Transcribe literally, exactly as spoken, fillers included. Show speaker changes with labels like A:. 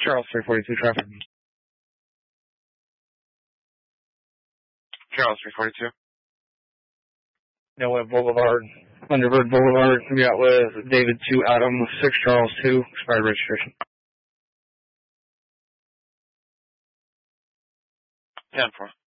A: Charles three forty-two traffic.
B: Charles three forty-two.
A: Noah Boulevard, Thunderbird Boulevard. We got with David two Adam six Charles two expired registration.
B: ten four.